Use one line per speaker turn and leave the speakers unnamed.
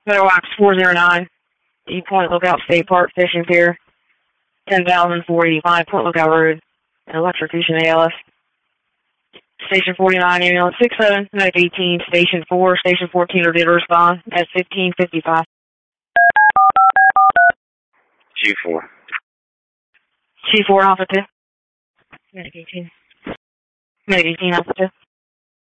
Meadowbox 409, East Point Lookout State Park, Station Pier, 10,485 Point Lookout Road, Electrocution ALS. Station 49, ambulance 67, medic 18, Station 4, Station 14 are due to respond at 15:55.
G4.
G4 Alpha 2. Medic 18. Medic 18 Alpha 2.